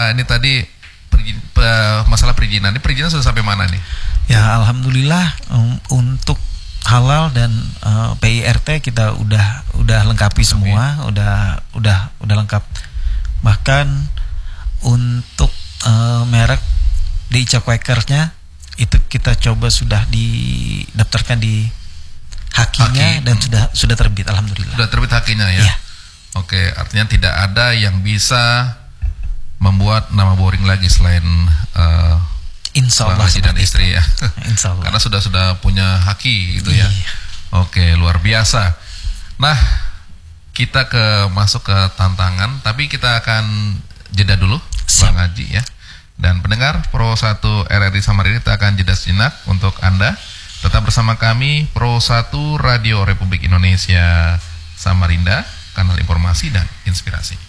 Pak, ini tadi masalah perizinan. Ini perizinan sudah sampai mana nih? Ya, alhamdulillah untuk halal dan PIRT kita udah lengkapi semua, udah lengkap. Bahkan untuk merek DICA Quakersnya itu kita coba sudah didaftarkan di Hakinya dan sudah terbit, alhamdulillah. Sudah terbit Hakinya ya. Iya. Oke, artinya tidak ada yang bisa membuat nama boring lagi selain Insya Allah dan istri ya. Insya Allah. Karena sudah punya Haki gitu ya. Iya. Oke, luar biasa. Nah, kita masuk ke tantangan, tapi kita akan jeda dulu, Bang Haji ya. Dan pendengar Pro 1 RRI Samarinda, kita akan jeda sejenak untuk Anda. Tetap bersama kami Pro 1 Radio Republik Indonesia Samarinda, kanal informasi dan inspirasi.